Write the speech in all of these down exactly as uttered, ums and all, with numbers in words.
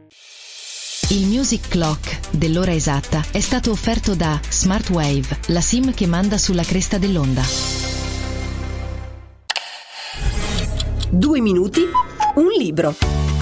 Il Music Clock dell'ora esatta è stato offerto da Smartwave, la SIM che manda sulla cresta dell'onda. Due minuti, un libro.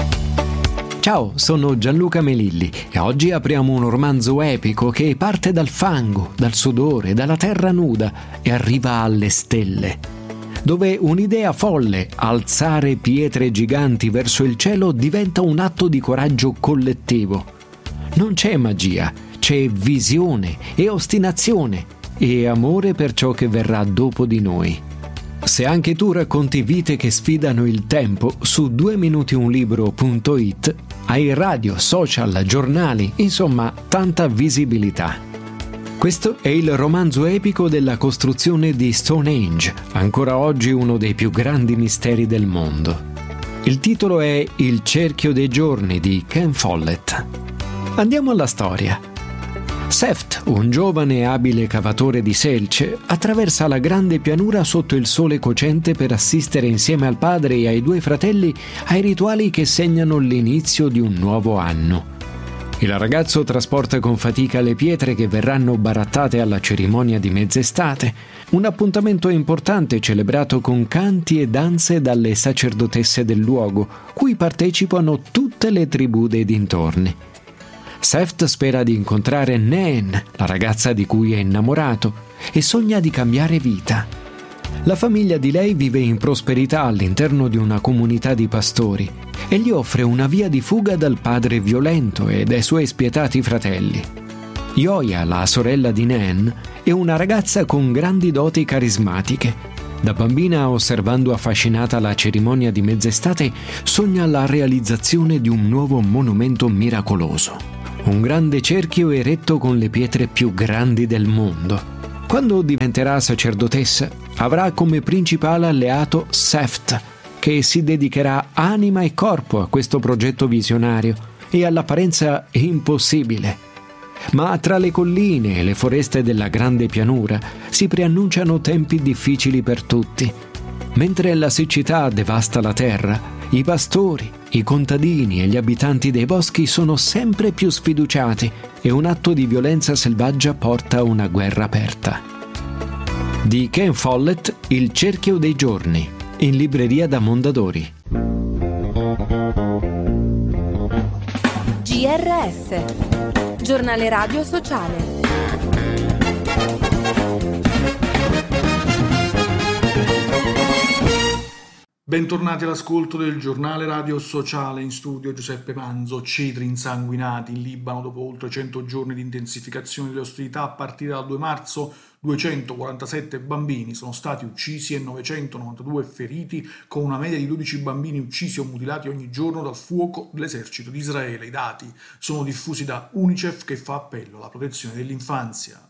Ciao, sono Gianluca Melilli e oggi apriamo un romanzo epico che parte dal fango, dal sudore, dalla terra nuda e arriva alle stelle, dove un'idea folle, alzare pietre giganti verso il cielo, diventa un atto di coraggio collettivo. Non c'è magia, c'è visione e ostinazione e amore per ciò che verrà dopo di noi. Se anche tu racconti vite che sfidano il tempo, su due minuti un libro punto it hai radio, social, giornali, insomma tanta visibilità. Questo è il romanzo epico della costruzione di Stonehenge, ancora oggi uno dei più grandi misteri del mondo. Il titolo è Il cerchio dei giorni di Ken Follett. Andiamo alla storia. Seft, un giovane e abile cavatore di selce, attraversa la grande pianura sotto il sole cocente per assistere insieme al padre e ai due fratelli ai rituali che segnano l'inizio di un nuovo anno. Il ragazzo trasporta con fatica le pietre che verranno barattate alla cerimonia di mezz'estate, un appuntamento importante celebrato con canti e danze dalle sacerdotesse del luogo, cui partecipano tutte le tribù dei dintorni. Seft spera di incontrare Nan, la ragazza di cui è innamorato, e sogna di cambiare vita. La famiglia di lei vive in prosperità all'interno di una comunità di pastori e gli offre una via di fuga dal padre violento e dai suoi spietati fratelli. Yoya, la sorella di Nan, è una ragazza con grandi doti carismatiche. Da bambina, osservando affascinata la cerimonia di mezz'estate, sogna la realizzazione di un nuovo monumento miracoloso. Un grande cerchio eretto con le pietre più grandi del mondo. Quando diventerà sacerdotessa, avrà come principale alleato Seft, che si dedicherà anima e corpo a questo progetto visionario e all'apparenza impossibile. Ma tra le colline e le foreste della grande pianura si preannunciano tempi difficili per tutti. Mentre la siccità devasta la terra, i pastori, i contadini e gli abitanti dei boschi sono sempre più sfiduciati e un atto di violenza selvaggia porta a una guerra aperta. Di Ken Follett, Il cerchio dei giorni, in libreria da Mondadori. G R F, giornale radio sociale. Bentornati all'ascolto del giornale radio sociale. In studio Giuseppe Manzo. Cedri insanguinati in Libano dopo oltre cento giorni di intensificazione delle ostilità. A partire dal due marzo duecentoquarantasette bambini sono stati uccisi e novecentonovantadue feriti, con una media di dodici bambini uccisi o mutilati ogni giorno dal fuoco dell'esercito di Israele. I dati sono diffusi da UNICEF, che fa appello alla protezione dell'infanzia.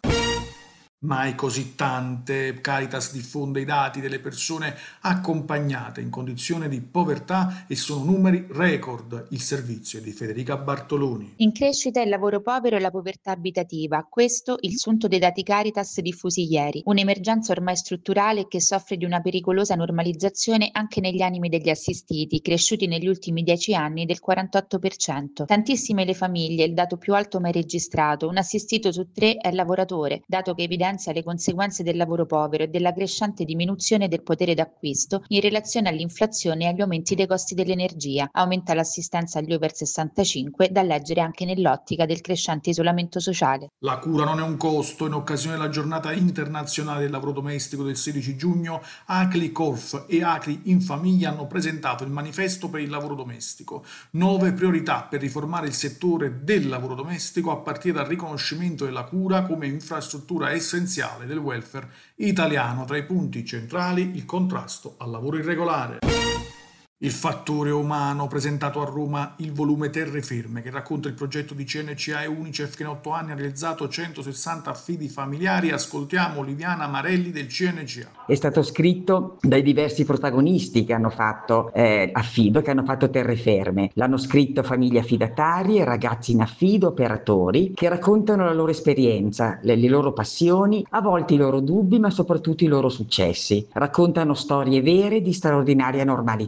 Mai così tante. Caritas diffonde i dati delle persone accompagnate in condizione di povertà e sono numeri record. Il servizio è di Federica Bartoloni. In crescita il lavoro povero e la povertà abitativa. Questo il sunto dei dati Caritas diffusi ieri. Un'emergenza ormai strutturale che soffre di una pericolosa normalizzazione anche negli animi degli assistiti, cresciuti negli ultimi dieci anni del quarantotto per cento. Tantissime le famiglie, il dato più alto mai registrato. Un assistito su tre è lavoratore, dato che evidenzia le conseguenze del lavoro povero e della crescente diminuzione del potere d'acquisto in relazione all'inflazione e agli aumenti dei costi dell'energia. Aumenta l'assistenza agli over sessantacinque, da leggere anche nell'ottica del crescente isolamento sociale. La cura non è un costo. In occasione della giornata internazionale del lavoro domestico del sedici giugno, Acli Corf e Acli in Famiglia hanno presentato il manifesto per il lavoro domestico. Nove priorità per riformare il settore del lavoro domestico, a partire dal riconoscimento della cura come infrastruttura essenziale del welfare italiano. Tra i punti centrali il contrasto al lavoro irregolare. Il fattore umano, presentato a Roma il volume Terreferme, che racconta il progetto di C N C A e UNICEF che in otto anni ha realizzato centosessanta affidi familiari. Ascoltiamo Liviana Marelli del C N C A. È stato scritto dai diversi protagonisti che hanno fatto eh, affido, che hanno fatto Terreferme. L'hanno scritto famiglie affidatarie, ragazzi in affido, operatori, che raccontano la loro esperienza, le, le loro passioni, a volte i loro dubbi, ma soprattutto i loro successi. Raccontano storie vere di straordinaria normalità. Gli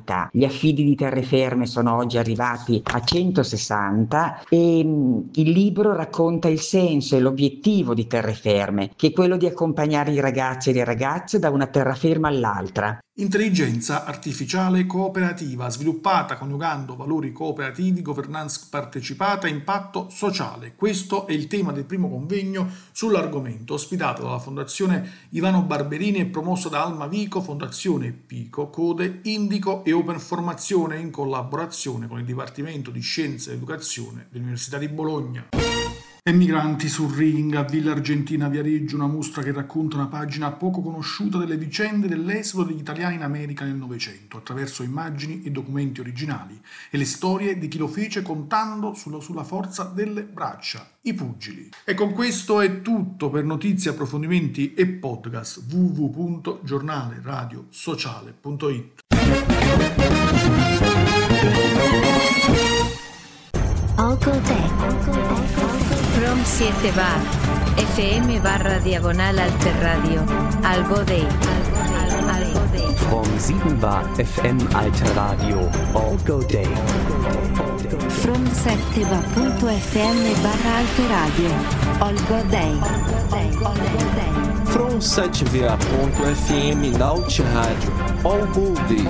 gli affidi di terraferme sono oggi arrivati a centosessanta e mh, il libro racconta il senso e l'obiettivo di Terraferme, che è quello di accompagnare i ragazzi e le ragazze da una terraferma all'altra. Intelligenza artificiale cooperativa, sviluppata coniugando valori cooperativi, governance partecipata e impatto sociale. Questo è il tema del primo convegno sull'argomento, ospitato dalla Fondazione Ivano Barberini e promosso da Alma Vico, Fondazione Pico, Code, Indico e Open Formazione in collaborazione con il Dipartimento di Scienze ed Educazione dell'Università di Bologna. Emigranti sul Ring, a Villa Argentina Viareggio, una mostra che racconta una pagina poco conosciuta delle vicende dell'esodo degli italiani in America nel Novecento, attraverso immagini e documenti originali e le storie di chi lo fece contando sulla, sulla forza delle braccia, i pugili. E con questo è tutto. Per notizie, approfondimenti e podcast w w w punto giornale radio sociale punto i t. Algo Day. From siete bar, F M barra diagonal alter radio, Algo Day. Algo Day. From sieben bar F M alter radio, Algo Day. From sette bar punto F M barra alter radio, Algo Day. Algo Day. From sete bar punto F M alter radio, Algo Day.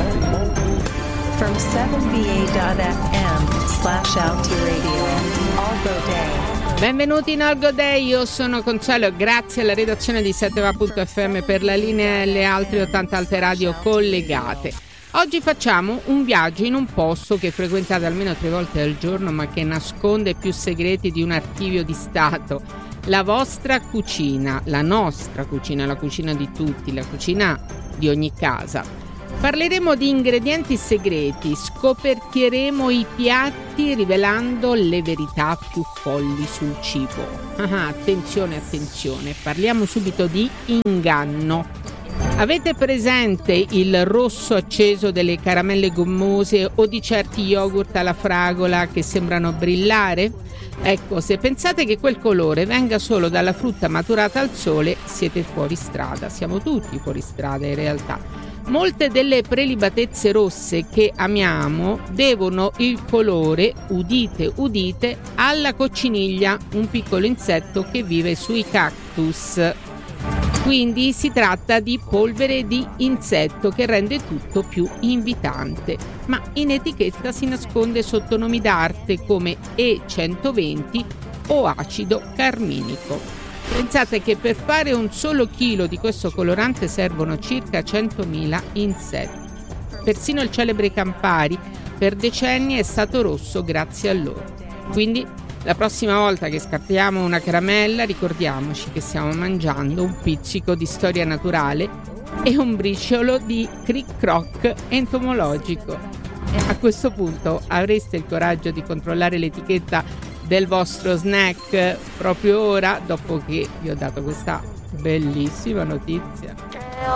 From seven b a dot f m slash alti radio, Algo Day. Benvenuti in Algo Day, io sono Consuelo e grazie alla redazione di sette va punto f m per la linea e le altre ottanta alte radio collegate. Oggi facciamo un viaggio in un posto che frequentate almeno tre volte al giorno ma che nasconde più segreti di un archivio di Stato. La vostra cucina, la nostra cucina, la cucina di tutti, la cucina di ogni casa. Parleremo di ingredienti segreti, scoperchieremo i piatti rivelando le verità più folli sul cibo. Ah, attenzione, attenzione, parliamo subito di inganno. Avete presente il rosso acceso delle caramelle gommose o di certi yogurt alla fragola che sembrano brillare? Ecco, se pensate che quel colore venga solo dalla frutta maturata al sole, siete fuori strada. Siamo tutti fuori strada in realtà. Molte delle prelibatezze rosse che amiamo devono il colore, udite udite, alla cocciniglia, un piccolo insetto che vive sui cactus. Quindi si tratta di polvere di insetto che rende tutto più invitante, ma in etichetta si nasconde sotto nomi d'arte come E centoventi o acido carminico. Pensate che per fare un solo chilo di questo colorante servono circa centomila insetti. Persino il celebre Campari per decenni è stato rosso grazie a loro. Quindi la prossima volta che scartiamo una caramella ricordiamoci che stiamo mangiando un pizzico di storia naturale e un briciolo di cric croc entomologico. A questo punto avreste il coraggio di controllare l'etichetta del vostro snack proprio ora, dopo che vi ho dato questa bellissima notizia.